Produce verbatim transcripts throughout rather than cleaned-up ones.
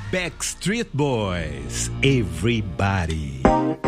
Backstreet Boys, Everybody.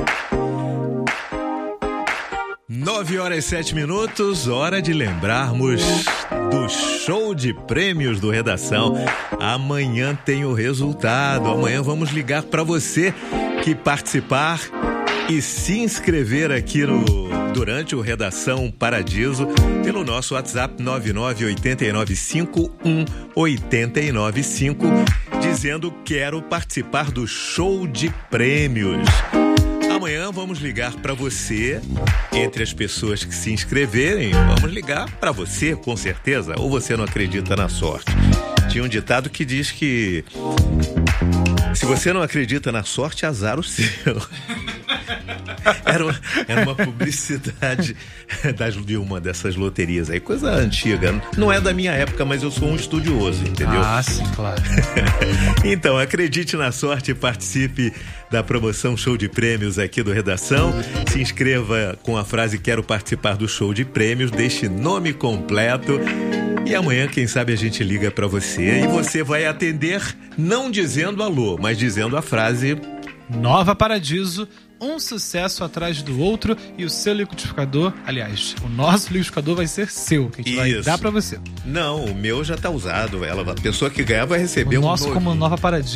Nove horas e sete minutos, hora de lembrarmos do show de prêmios do Redação. Amanhã tem o resultado. Amanhã vamos ligar para você que participar e se inscrever aqui no durante o Redação Paradiso pelo nosso WhatsApp nove nove oito nove cinco um oito nove cinco, dizendo quero participar do show de prêmios. Amanhã vamos ligar para você, entre as pessoas que se inscreverem, vamos ligar para você, com certeza, ou você não acredita na sorte. Tinha um ditado que diz que se você não acredita na sorte, azar o seu. Era uma, era uma publicidade das, de uma dessas loterias aí, coisa antiga. Não é da minha época, mas eu sou um estudioso, entendeu? Ah, sim, claro. Então, acredite na sorte e participe da promoção Show de Prêmios aqui do Redação. Se inscreva com a frase quero participar do show de prêmios, deixe nome completo. E amanhã, quem sabe, a gente liga pra você e você vai atender não dizendo alô, mas dizendo a frase Nova Paradiso, um sucesso atrás do outro, e o seu liquidificador, aliás, o nosso liquidificador vai ser seu, que a gente Isso. vai dar pra você. Não, o meu já tá usado. Ela, a pessoa que ganhar vai receber o um nosso novinho. como Nova Paradiso.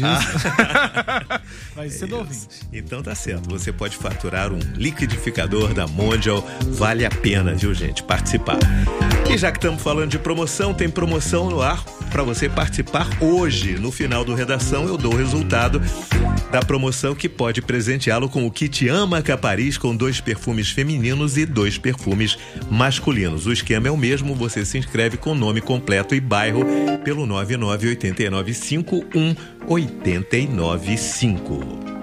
Ah. Vai ser do ouvinte. Então tá certo, você pode faturar um liquidificador da Mondial. Vale a pena, viu, gente, participar. E já que estamos falando de promoção, tem promoção no ar para você participar hoje. No final do Redação eu dou o resultado da promoção que pode presenteá-lo com o kit Amaca Paris, com dois perfumes femininos e dois perfumes masculinos. O esquema é o mesmo, você se inscreve com nome completo e bairro pelo nove nove oito nove cinco um oito nove cinco.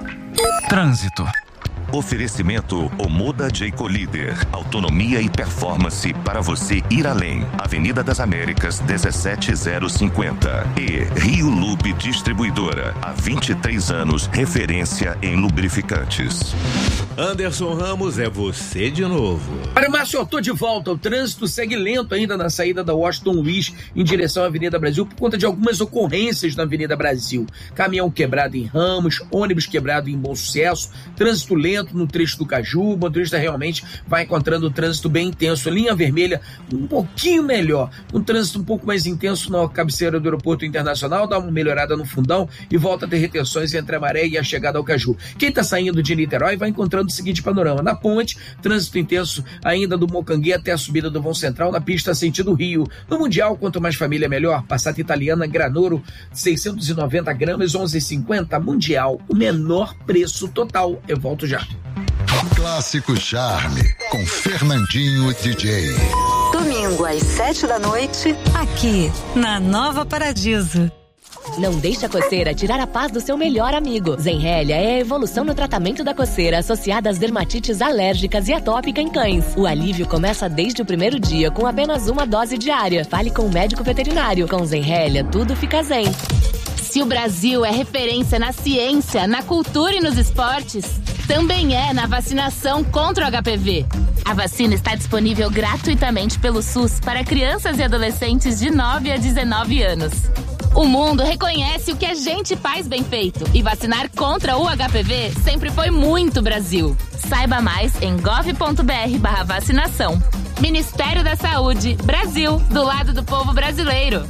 Trânsito. Oferecimento Omoda Jayco Líder. Autonomia e performance para você ir além. Avenida das Américas, dezessete zero cinquenta. E Rio Lube Distribuidora. Há vinte e três anos, referência em lubrificantes. Anderson Ramos, é você de novo. Para Márcio, eu tô de volta. O trânsito segue lento ainda na saída da Washington Luiz em direção à Avenida Brasil por conta de algumas ocorrências na Avenida Brasil. Caminhão quebrado em Ramos, ônibus quebrado em Bom Sucesso, trânsito lento no trecho do Caju. O motorista realmente vai encontrando o trânsito bem intenso. Linha vermelha um pouquinho melhor. Um trânsito um pouco mais intenso na cabeceira do Aeroporto Internacional, dá uma melhorada no fundão e volta a ter retenções entre a Maré e a chegada ao Caju. Quem está saindo de Niterói vai encontrando o seguinte panorama. Na ponte, trânsito intenso ainda do Mocanguê até a subida do Vão Central na pista sentido Rio. No Mundial, quanto mais família melhor. Passata italiana Granoro, seiscentos e noventa gramas, onze e cinquenta. Mundial, o menor preço total. Eu volto já. Clássico Charme, com Fernandinho D J. Domingo às sete da noite, aqui na Nova Paradiso. Não deixe a coceira tirar a paz do seu melhor amigo. Zenrelia é a evolução no tratamento da coceira associada às dermatites alérgicas e atópica em cães. O alívio começa desde o primeiro dia com apenas uma dose diária. Fale com o médico veterinário. Com Zenrelia, tudo fica zen. Se o Brasil é referência na ciência, na cultura e nos esportes, também é na vacinação contra o H P V. A vacina está disponível gratuitamente pelo SUS para crianças e adolescentes de nove a dezenove anos. O mundo reconhece o que a gente faz bem feito e vacinar contra o H P V sempre foi muito Brasil. Saiba mais em gov.br barra vacinação. Ministério da Saúde, Brasil, do lado do povo brasileiro.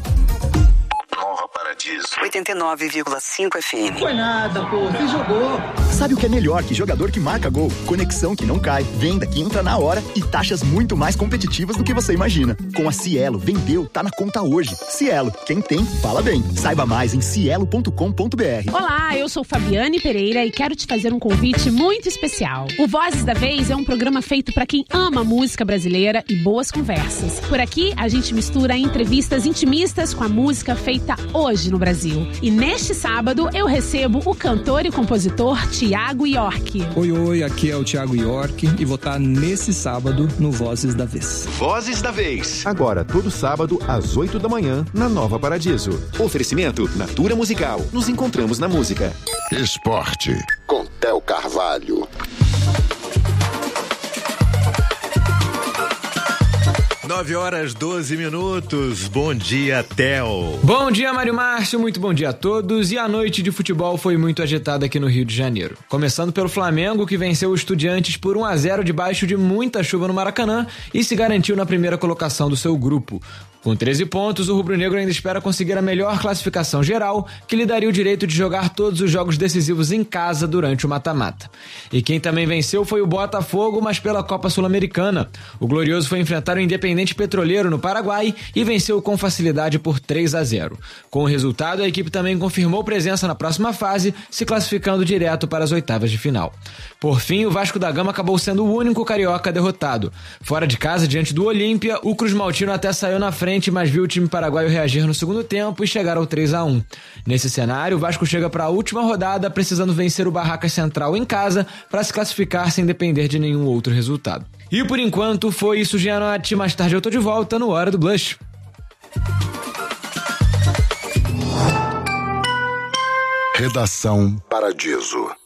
Nova Paradiso. oitenta e nove vírgula cinco F M. Foi nada, pô. Você jogou. Sabe o que é melhor que jogador que marca gol? Conexão que não cai, venda que entra na hora e taxas muito mais competitivas do que você imagina. Com a Cielo, vendeu, tá na conta hoje. Cielo, quem tem, fala bem. Saiba mais em cielo ponto com ponto b r. Olá, eu sou Fabiane Pereira e quero te fazer um convite muito especial. O Vozes da Vez é um programa feito para quem ama música brasileira e boas conversas. Por aqui, a gente mistura entrevistas intimistas com a música feita hoje no Brasil. E neste sábado, eu recebo o cantor e compositor Thiago York. Oi, oi, aqui é o Thiago York e vou estar nesse sábado no Vozes da Vez. Vozes da Vez. Agora, todo sábado, às oito da manhã, na Nova Paradiso. Oferecimento Natura Musical. Nos encontramos na música. Esporte, com Theo Carvalho. nove horas, doze minutos. Bom dia, Theo. Bom dia, Mário Márcio. Muito bom dia a todos. E a noite de futebol foi muito agitada aqui no Rio de Janeiro. Começando pelo Flamengo, que venceu o Estudiantes por um a zero debaixo de muita chuva no Maracanã e se garantiu na primeira colocação do seu grupo. Com treze pontos, o rubro-negro ainda espera conseguir a melhor classificação geral, que lhe daria o direito de jogar todos os jogos decisivos em casa durante o mata-mata. E quem também venceu foi o Botafogo, mas pela Copa Sul-Americana. O Glorioso foi enfrentar o Independente Petroleiro no Paraguai e venceu com facilidade por três a zero. Com o resultado, a equipe também confirmou presença na próxima fase, se classificando direto para as oitavas de final. Por fim, o Vasco da Gama acabou sendo o único carioca derrotado. Fora de casa, diante do Olímpia, o Cruz Maltino até saiu na frente, mas viu o time paraguaio reagir no segundo tempo e chegar ao três a um. Nesse cenário, o Vasco chega para a última rodada precisando vencer o Barracas Central em casa para se classificar sem depender de nenhum outro resultado. E por enquanto foi isso, Gianotti. Mais tarde eu tô de volta no Hora do Blush. Redação Paradiso.